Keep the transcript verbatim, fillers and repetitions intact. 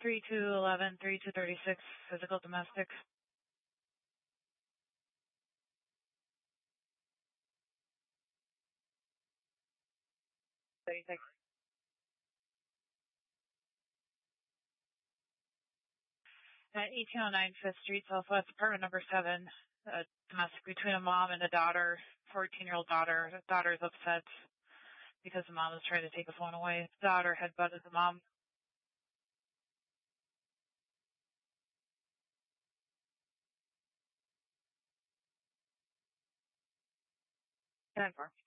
three two eleven, three two thirty-six, physical domestic. thirty-six. At eighteen oh nine Fifth Street, Southwest, apartment number seven, uh, domestic between a mom and a daughter, fourteen-year-old daughter. The daughter's upset because the mom was trying to take the phone away. The daughter had butted the mom. ten four.